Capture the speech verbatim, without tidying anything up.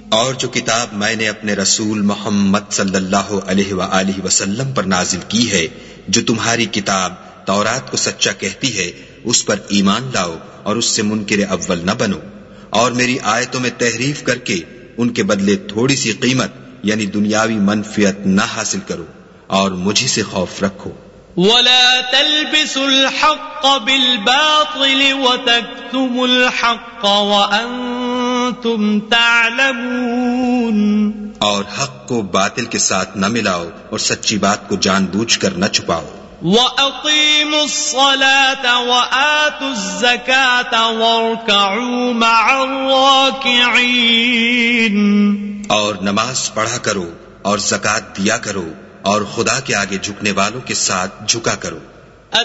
और जो किताब मैंने अपने रसूल मोहम्मद सल्लल्लाहु अलैहि वआलिहि वसल्लम पर नाजिल की है, जो तुम्हारी किताब तौरात को सच्चा कहती है, उस पर ईमान लाओ और उससे मुनकिर अव्वल न बनो, और मेरी आयतों में तहरीफ करके उनके बदले थोड़ी सी कीमत यानी दुनियावी मनफियत न हासिल करो, और मुझी से खौफ रखो। वला तल्बिसुल हक़्क़ बिल बातिल व तक्तुमुल हक़्क़ व अंतुम तअलमून, और हक को बातिल के साथ न मिलाओ और सच्ची बात को जानबूझकर न छुपाओ। व अक़ीमुस सलात व आतुज़ ज़कात वरकऊ मअर राकिईन, और नमाज पढ़ा करो और ज़कात दिया करो और खुदा के आगे झुकने वालों के साथ झुका करो।